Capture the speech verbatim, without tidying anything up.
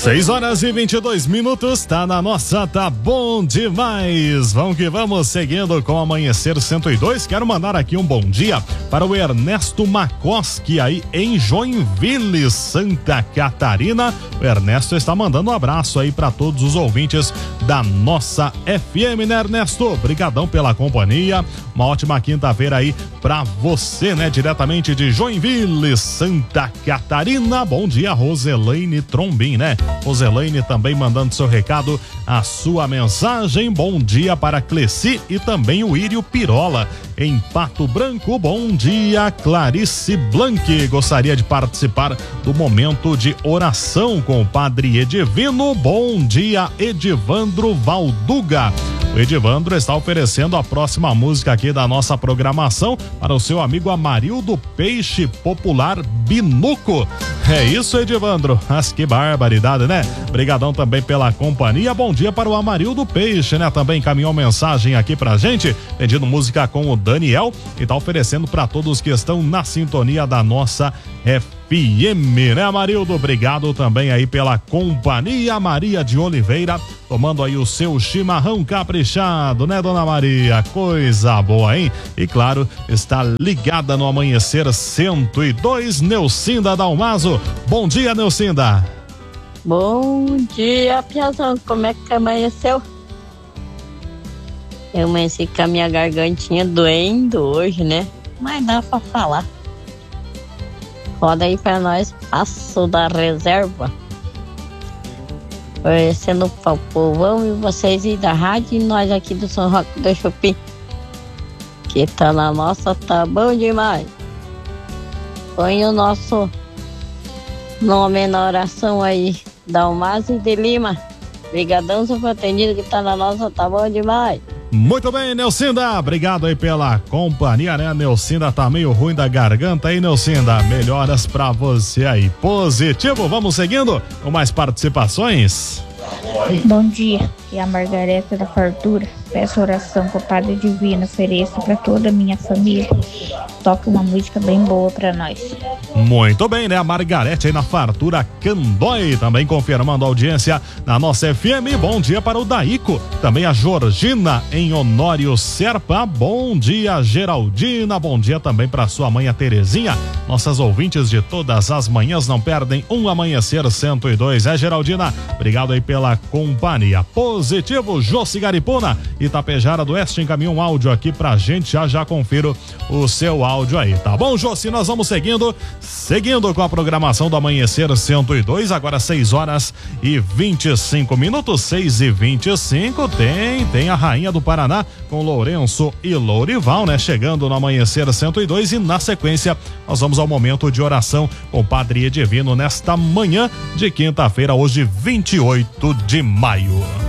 seis horas e vinte e dois minutos, tá na nossa, tá bom demais. Vamos que vamos, seguindo com o Amanhecer cento e dois. Quero mandar aqui um bom dia para o Ernesto Makoski, aí em Joinville, Santa Catarina. O Ernesto está mandando um abraço aí para todos os ouvintes da nossa F M, né, Ernesto? Obrigadão pela companhia. Uma ótima quinta-feira aí para você, né? Diretamente de Joinville, Santa Catarina. Bom dia, Roselaine Trombin, né? Roselaine também mandando seu recado, a sua mensagem. Bom dia para Cleci e também o Írio Pirola em Pato Branco. Bom dia, Clarice Blanque. Gostaria de participar do momento de oração com o Padre Edivino. Bom dia, Edivandro Valduga. O Edivandro está oferecendo a próxima música aqui da nossa programação para o seu amigo Amarildo Peixe Popular Binuco. É isso, Edivandro. Mas que barbaridade, né? Obrigadão também pela companhia. Bom dia para o Amarildo Peixe, né? Também encaminhou mensagem aqui pra gente, pedindo música com o Daniel e tá oferecendo para todos que estão na sintonia da nossa F M, né, Amarildo? Obrigado também aí pela companhia. Maria de Oliveira tomando aí o seu chimarrão caprichado, né, dona Maria? Coisa boa, hein? E claro, está ligada no Amanhecer cento e dois, Neucinda Dalmazo. Bom dia, Neucinda. Bom dia, Piazão. Como é que amanheceu? Eu amanheci com a minha gargantinha doendo hoje, né? Mas dá pra falar. Roda aí pra nós, Passo da Reserva. Oferecendo para o povão e vocês aí da rádio e nós aqui do São Roque do Chupim. Que tá na nossa, tá bom demais. Põe o nosso nome na oração aí, Dalmazo de Lima. Obrigadão, seu atendido que tá na nossa, tá bom demais. Muito bem, Neucinda, obrigado aí pela companhia, né? Neucinda tá meio ruim da garganta aí, Neucinda, melhoras pra você aí. Positivo, vamos seguindo com mais participações. Bom dia, e a Margareta da Fartura. Peço oração com o Padre Divino, ofereço para toda a minha família. Toca uma música bem boa para nós. Muito bem, né? A Margarete aí na Fartura Candói, também confirmando a audiência na nossa F M. Bom dia para o Daico, também a Georgina em Honório Serpa. Bom dia, Geraldina. Bom dia também para sua mãe, a Terezinha. Nossas ouvintes de todas as manhãs não perdem um Amanhecer cento e dois, é, Geraldina? Obrigado aí pela companhia. Positivo, Jossi Garipuna, Itapejara do Oeste, encaminhou um áudio aqui pra gente, já já confiro o seu áudio aí, tá bom, Jossi? Nós vamos seguindo, seguindo com a programação do Amanhecer cento e dois, agora seis horas e vinte e cinco minutos, seis e vinte e cinco, tem, tem a Rainha do Paraná com Lourenço e Lourival, né? Chegando no Amanhecer cento e dois e na sequência nós vamos ao momento de oração com o Padre Edivino nesta manhã de quinta-feira, hoje vinte e oito de maio.